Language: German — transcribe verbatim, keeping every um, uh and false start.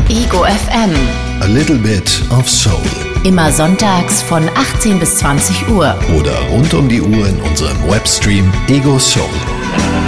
Ego F M. A little bit of soul. Immer sonntags von achtzehn bis zwanzig Uhr. Oder rund um die Uhr in unserem Webstream Ego Soul.